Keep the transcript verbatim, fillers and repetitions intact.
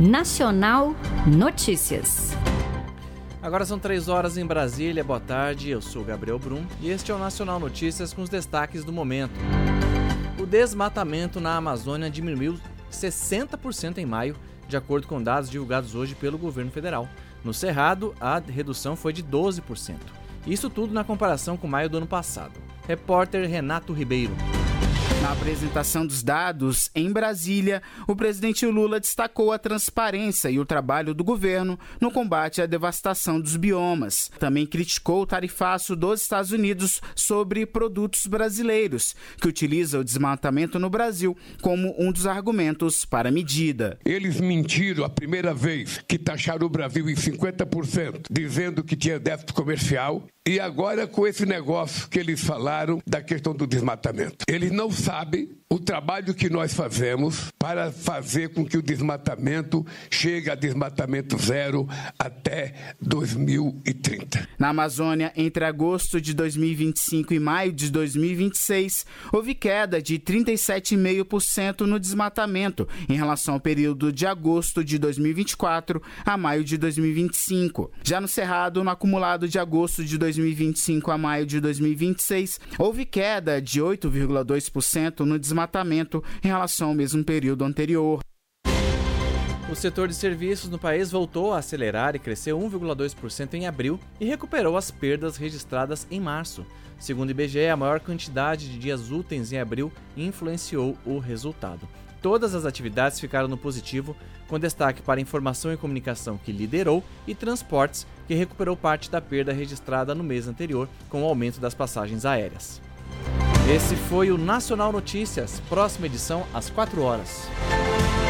Nacional Notícias. Agora são três horas em Brasília. Boa tarde, eu sou Gabriel Brum e este é o Nacional Notícias com os destaques do momento. O desmatamento na Amazônia diminuiu sessenta por cento em maio, de acordo com dados divulgados hoje pelo governo federal. No Cerrado, a redução foi de doze por cento. Isso tudo na comparação com maio do ano passado. Repórter Renato Ribeiro. Na apresentação dos dados em Brasília, o presidente Lula destacou a transparência e o trabalho do governo no combate à devastação dos biomas. Também criticou o tarifaço dos Estados Unidos sobre produtos brasileiros, que utiliza o desmatamento no Brasil como um dos argumentos para a medida. Eles mentiram a primeira vez que taxaram o Brasil em cinquenta por cento, dizendo que tinha déficit comercial. E agora com esse negócio que eles falaram da questão do desmatamento. Eles não sabem o trabalho que nós fazemos para fazer com que o desmatamento chegue a desmatamento zero até dois mil e trinta. Na Amazônia, entre agosto de dois mil e vinte e cinco e maio de dois mil e vinte e seis, houve queda de trinta e sete vírgula cinco por cento no desmatamento em relação ao período de agosto de dois mil e vinte e quatro a maio de dois mil e vinte e cinco. Já no Cerrado, no acumulado de agosto de dois mil e vinte e cinco a maio de dois mil e vinte e seis, houve queda de oito vírgula dois por cento no desmatamento em relação ao mesmo período anterior. O setor de serviços no país voltou a acelerar e cresceu um vírgula dois por cento em abril e recuperou as perdas registradas em março. Segundo o I B G E, a maior quantidade de dias úteis em abril influenciou o resultado. Todas as atividades ficaram no positivo, com destaque para informação e comunicação, que liderou, e transportes, que recuperou parte da perda registrada no mês anterior, com o aumento das passagens aéreas. Esse foi o Nacional Notícias. Próxima edição às quatro horas.